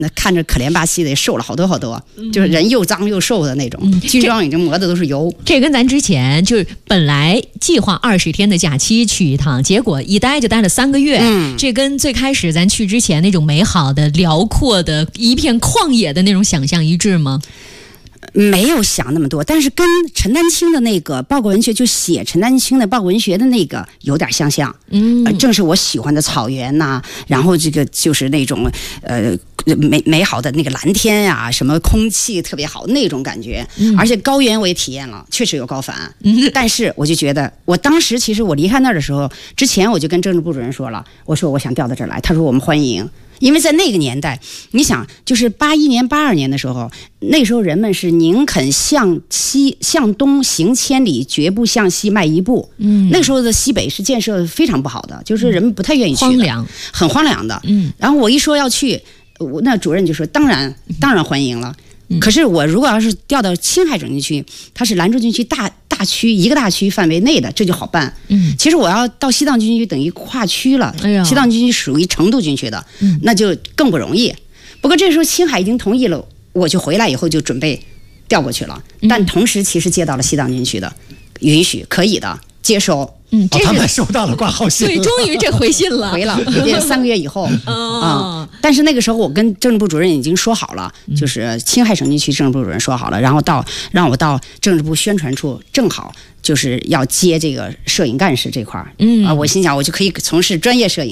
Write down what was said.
那看着可怜巴西的，也瘦了好多好多，就是人又脏又瘦的那种，军装已经磨的都是油。 这跟咱之前就是本来计划20天的假期去一趟，结果一待就待了3个月。这跟最开始咱去之前那种美好的、辽阔的一片旷野的那种想象一致吗？ 没有想那么多，但是跟陈丹青的那个报告文学，就写陈丹青的报告文学的那个有点相像。正是我喜欢的草原呐，然后这个就是那种美好的那个蓝天呀，什么空气特别好那种感觉。而且高原我也体验了，确实有高反。但是我就觉得，我当时其实我离开那儿的时候，之前我就跟政治部主任说了，我说我想调到这儿来，他说我们欢迎。因为在那个年代，你想，就是81年、82年的时候，那时候人们是宁肯向东行千里，绝不向西迈一步。那时候的西北是建设非常不好的，就是人们不太愿意去的， 荒凉， 很荒凉的。然后我一说要去，那主任就说当然欢迎了。可是我如果要是调到青海整军区，它是兰州军区大区一个大区范围内的，这就好办。其实我要到西藏军区等于跨区了，西藏军区属于成都军区的，那就更不容易。不过这时候青海已经同意了，我就回来以后就准备调过去了。但同时其实接到了西藏军区的允许，可以的接收。 他们收到了挂号信， 对，终于这回信了， 回了，也3个月以后但是那个时候我跟政治部主任已经说好了，就是青海省军区政治部主任说好了，然后让我到政治部宣传处，正好就是要接这个摄影干事这块儿。我心想我就可以从事专业摄影。